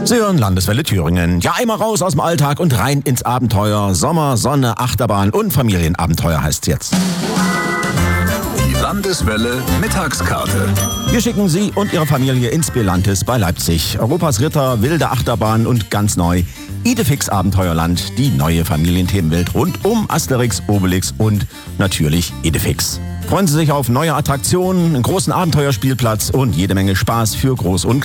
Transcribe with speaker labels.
Speaker 1: Sie hören Landeswelle Thüringen. Ja, einmal raus aus dem Alltag und rein ins Abenteuer. Sommer, Sonne, Achterbahn und Familienabenteuer heißt's jetzt.
Speaker 2: Die Landeswelle Mittagskarte.
Speaker 1: Wir schicken Sie und Ihre Familie ins Belantis bei Leipzig. Europas Ritter, wilde Achterbahn und ganz neu Idefix Abenteuerland. Die neue Familienthemenwelt rund um Asterix, Obelix und natürlich Idefix. Freuen Sie sich auf neue Attraktionen, einen großen Abenteuerspielplatz und jede Menge Spaß für Groß und